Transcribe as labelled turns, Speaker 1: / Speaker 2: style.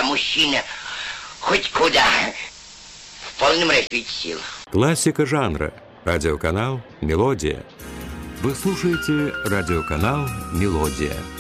Speaker 1: я мужчина хоть куда. В полном расцвете сил.
Speaker 2: Классика жанра. Радиоканал «Мелодия». Вы слушаете радиоканал «Мелодия».